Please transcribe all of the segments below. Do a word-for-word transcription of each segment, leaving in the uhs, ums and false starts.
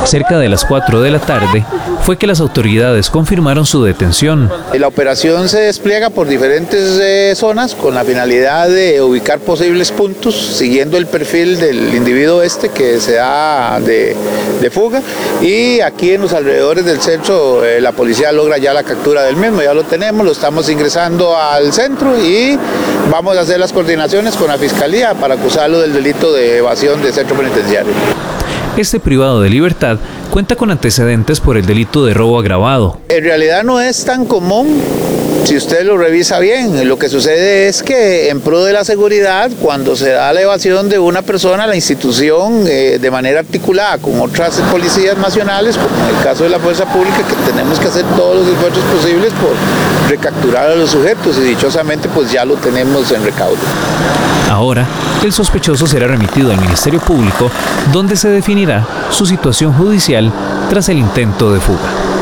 Cerca de las cuatro de la tarde fue que las autoridades confirmaron su detención. La operación se despliega por diferentes eh, zonas con la finalidad de ubicar posibles puntos siguiendo el perfil del individuo este que se da de, de fuga, y aquí en los alrededores del centro eh, la policía logra ya la captura del mismo. Ya lo tenemos, lo estamos ingresando al centro y vamos a hacer las coordinaciones con la Fiscalía para acusarlo del delito de evasión del centro penitenciario. Este privado de libertad cuenta con antecedentes por el delito de robo agravado. En realidad no es tan común, si usted lo revisa bien. Lo que sucede es que en pro de la seguridad, cuando se da la evasión de una persona, la institución eh, de manera articulada con otras policías nacionales, como en el caso de la Fuerza Pública, que tenemos que hacer todos los esfuerzos posibles por recapturar a los sujetos, y dichosamente pues ya lo tenemos en recaudo. Ahora, el sospechoso será remitido al Ministerio Público, donde se definirá su situación judicial tras el intento de fuga.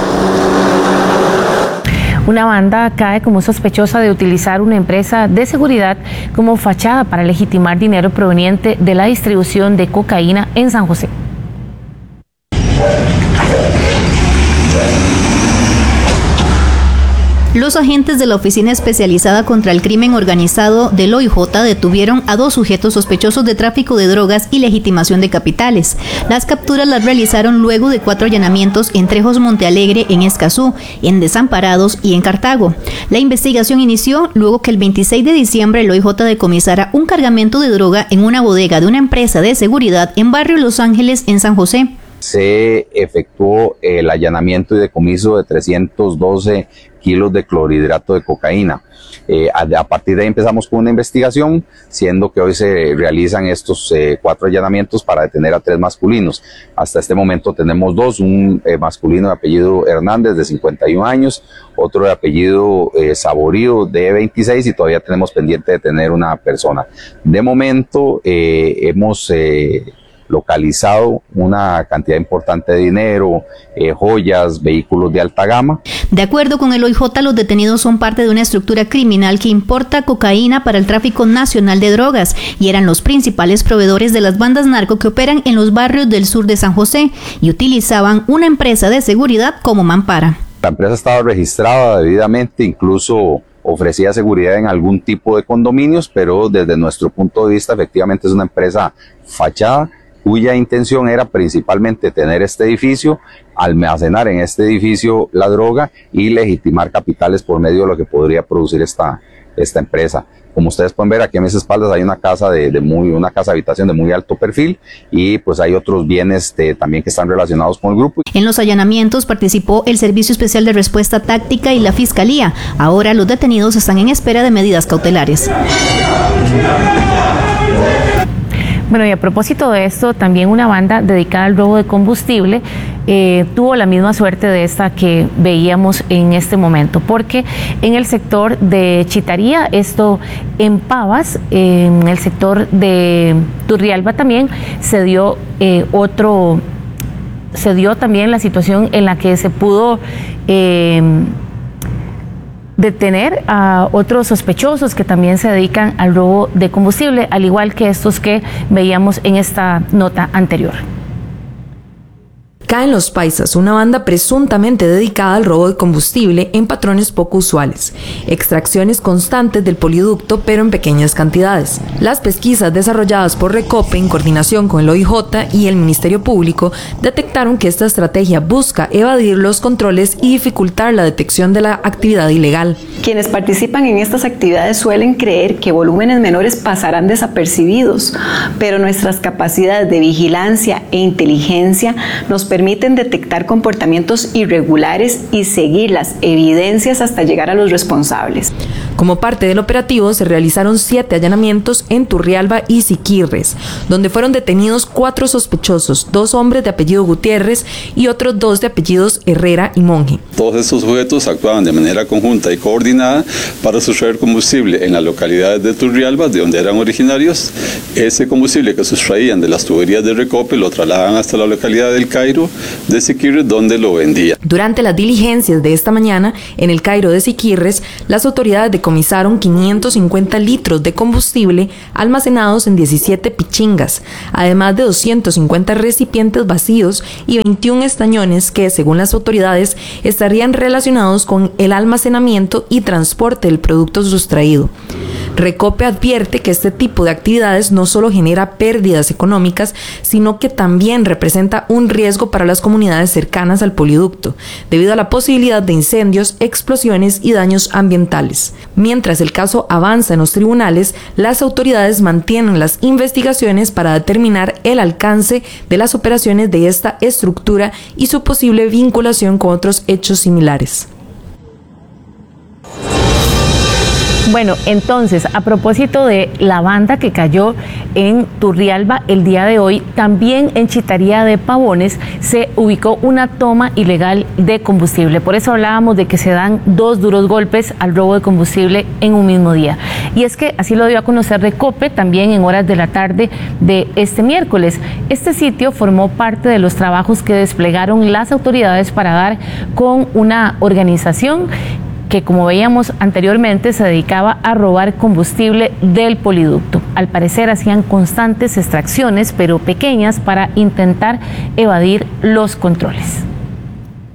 Una banda cae como sospechosa de utilizar una empresa de seguridad como fachada para legitimar dinero proveniente de la distribución de cocaína en San José. Los agentes de la Oficina Especializada contra el Crimen Organizado del O I J detuvieron a dos sujetos sospechosos de tráfico de drogas y legitimación de capitales. Las capturas las realizaron luego de cuatro allanamientos en Trejos Montealegre, en Escazú, en Desamparados y en Cartago. La investigación inició luego que el veintiséis de diciembre el O I J decomisara un cargamento de droga en una bodega de una empresa de seguridad en barrio Los Ángeles, en San José. Se efectuó el allanamiento y decomiso de trescientos doce kilos de clorhidrato de cocaína. Eh, a, a partir de ahí empezamos con una investigación, siendo que hoy se realizan estos eh, cuatro allanamientos para detener a tres masculinos. Hasta este momento tenemos dos, un eh, masculino de apellido Hernández de cincuenta y un años, otro de apellido eh, Saborío de veintiséis, y todavía tenemos pendiente de tener una persona. De momento eh, hemos eh, localizado una cantidad importante de dinero, eh, joyas, vehículos de alta gama. De acuerdo con el O I J, los detenidos son parte de una estructura criminal que importa cocaína para el tráfico nacional de drogas y eran los principales proveedores de las bandas narco que operan en los barrios del sur de San José y utilizaban una empresa de seguridad como mampara. La empresa estaba registrada debidamente, incluso ofrecía seguridad en algún tipo de condominios, pero desde nuestro punto de vista efectivamente es una empresa fachada, cuya intención era principalmente tener este edificio, almacenar en este edificio la droga y legitimar capitales por medio de lo que podría producir esta, esta empresa. Como ustedes pueden ver, aquí a mis espaldas hay una casa de, de muy, una casa habitación de muy alto perfil, y pues hay otros bienes de, también que están relacionados con el grupo. En los allanamientos participó el Servicio Especial de Respuesta Táctica y la Fiscalía. Ahora los detenidos están en espera de medidas cautelares. Bueno, y a propósito de esto, también una banda dedicada al robo de combustible eh, tuvo la misma suerte de esta que veíamos en este momento, porque en el sector de Chitaría, esto en Pavas, eh, en el sector de Turrialba también se dio eh, otro, se dio también la situación en la que se pudo eh, detener a otros sospechosos que también se dedican al robo de combustible, al igual que estos que veíamos en esta nota anterior. Caen los Paisas, una banda presuntamente dedicada al robo de combustible en patrones poco usuales, extracciones constantes del poliducto pero en pequeñas cantidades. Las pesquisas desarrolladas por Recope en coordinación con el O I J y el Ministerio Público detectaron que esta estrategia busca evadir los controles y dificultar la detección de la actividad ilegal. Quienes participan en estas actividades suelen creer que volúmenes menores pasarán desapercibidos, pero nuestras capacidades de vigilancia e inteligencia nos permiten permiten detectar comportamientos irregulares y seguir las evidencias hasta llegar a los responsables. Como parte del operativo se realizaron siete allanamientos en Turrialba y Siquirres, donde fueron detenidos cuatro sospechosos, dos hombres de apellido Gutiérrez y otros dos de apellidos Herrera y Monge. Todos estos sujetos actuaban de manera conjunta y coordinada para sustraer combustible en las localidades de Turrialba, de donde eran originarios. Ese combustible que sustraían de las tuberías de Recope lo trasladaban hasta la localidad del Cairo de Siquirres, donde lo vendían. Durante las diligencias de esta mañana en el Cairo de Siquirres, las autoridades de decomisaron quinientos cincuenta litros de combustible almacenados en diecisiete pichingas, además de doscientos cincuenta recipientes vacíos y veintiún estañones que, según las autoridades, estarían relacionados con el almacenamiento y transporte del producto sustraído. Recope advierte que este tipo de actividades no solo genera pérdidas económicas, sino que también representa un riesgo para las comunidades cercanas al poliducto, debido a la posibilidad de incendios, explosiones y daños ambientales. Mientras el caso avanza en los tribunales, las autoridades mantienen las investigaciones para determinar el alcance de las operaciones de esta estructura y su posible vinculación con otros hechos similares. Bueno, entonces, a propósito de la banda que cayó en Turrialba el día de hoy, también en Chitaría de Pavones se ubicó una toma ilegal de combustible. Por eso hablábamos de que se dan dos duros golpes al robo de combustible en un mismo día. Y es que así lo dio a conocer Recope también en horas de la tarde de este miércoles. Este sitio formó parte de los trabajos que desplegaron las autoridades para dar con una organización que, como veíamos anteriormente, se dedicaba a robar combustible del poliducto. Al parecer hacían constantes extracciones, pero pequeñas, para intentar evadir los controles.